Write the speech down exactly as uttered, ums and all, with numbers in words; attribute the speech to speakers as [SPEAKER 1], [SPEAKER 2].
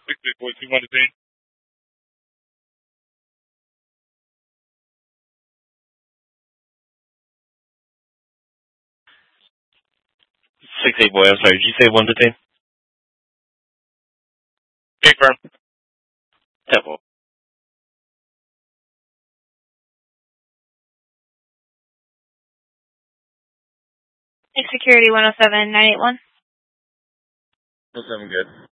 [SPEAKER 1] six eight four two one detain.
[SPEAKER 2] six eight boy, I'm sorry, did you say one detain?
[SPEAKER 1] Big firm.
[SPEAKER 2] Temple.
[SPEAKER 3] Security one oh seven nine eight one.
[SPEAKER 2] one oh seven, good.